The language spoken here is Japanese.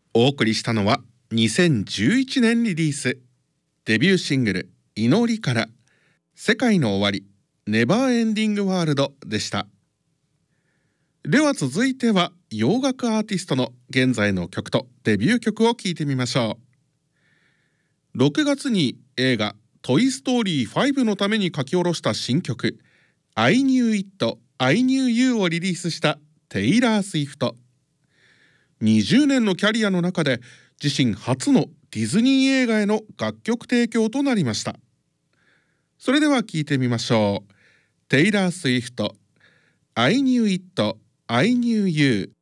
お送りしたのは2011年リリースデビューシングル祈りから世界の終わりネバーエンディングワールドでした。では続いては洋楽アーティストの現在の曲とデビュー曲を聴いてみましょう。6月に映画トイストーリー5のために書き下ろした新曲 I Knew It, I Knew You をリリースしたテイラー・スウィフト。20年のキャリアの中で自身初のディズニー映画への楽曲提供となりました。それでは聴いてみましょう。テイラー・スウィフト I Knew It, I Knew You。